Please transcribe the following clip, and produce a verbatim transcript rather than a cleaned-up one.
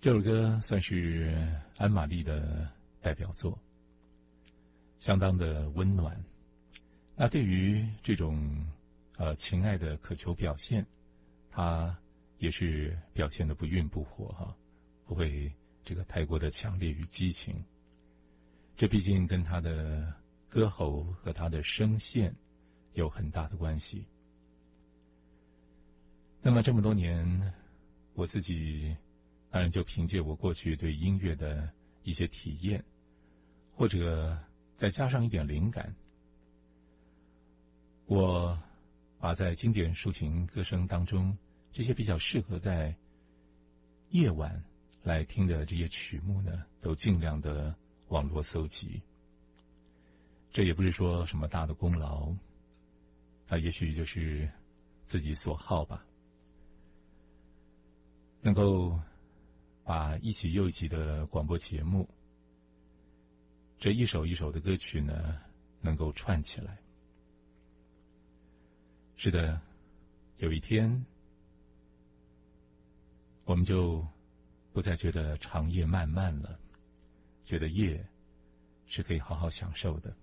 这首歌算是安玛丽的代表作，相当的温暖。那对于这种呃情爱的渴求表现，他也是表现的不愠不火哈，不会这个太过的强烈与激情。这毕竟跟他的歌喉和他的声线有很大的关系。那么这么多年，我自己当然就凭借我过去对音乐的一些体验，或者再加上一点灵感，我把在经典抒情歌声当中这些比较适合在夜晚来听的这些曲目呢，都尽量的网络搜集。这也不是说什么大的功劳，啊，也许就是自己所好吧。能够把一集又一集的广播节目，这一首一首的歌曲呢，能够串起来。是的，有一天，我们就不再觉得长夜漫漫了，觉得夜是可以好好享受的。